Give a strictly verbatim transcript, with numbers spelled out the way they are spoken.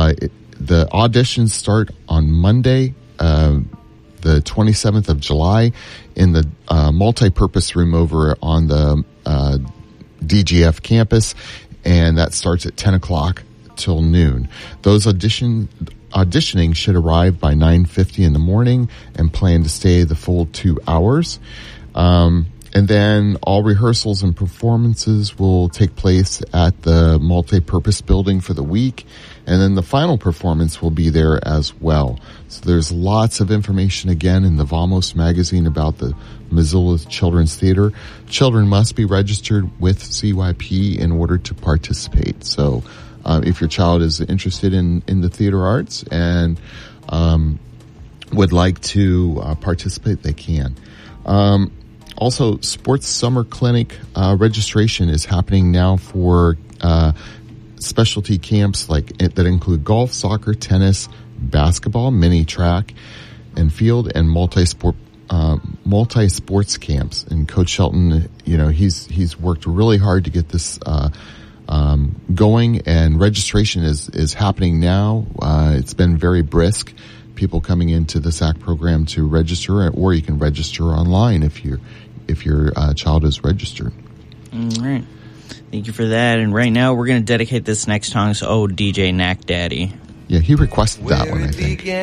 Uh, it, the auditions start on Monday, uh, the twenty-seventh of July, in the uh, multi-purpose room over on the uh, D G F campus, and that starts at ten o'clock till noon. Those audition auditioning should arrive by nine fifty in the morning and plan to stay the full two hours. Um, and then all rehearsals and performances will take place at the multi-purpose building for the week. And then the final performance will be there as well. So there's lots of information again in the Vamos magazine about the Missoula Children's Theater. Children must be registered with C Y P in order to participate. So uh, if your child is interested in, in the theater arts and um, would like to uh, participate, they can. Um, also, Sports Summer Clinic uh, registration is happening now for uh specialty camps like it, that include golf, soccer, tennis, basketball, mini track and field, and multi-sport uh, multi-sports camps. And Coach Shelton, you know, he's he's worked really hard to get this uh, um, going, and registration is is happening now. Uh, it's been very brisk. People coming into the S A C program to register, or you can register online if you if your uh, child is registered. All right. Thank you for that. And right now, we're going to dedicate this next song to, oh, D J Knack Daddy. Yeah, he requested that one, I think.